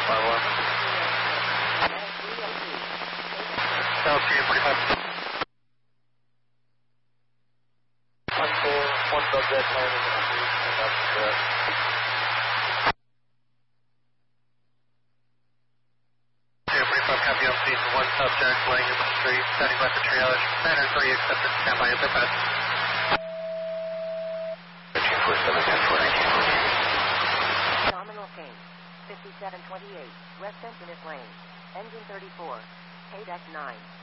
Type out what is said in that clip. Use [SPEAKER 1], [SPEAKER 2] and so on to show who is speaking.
[SPEAKER 1] One subject landing in the street, and that's correct. Copy on scene, one subject laying in the street, standing by for triage. Matter 3 accepted, stand by at their best. 1347, 10-4, 1914.
[SPEAKER 2] Nominal Kane, 5728, West Sentinel Lane, engine 34, KDEC 9.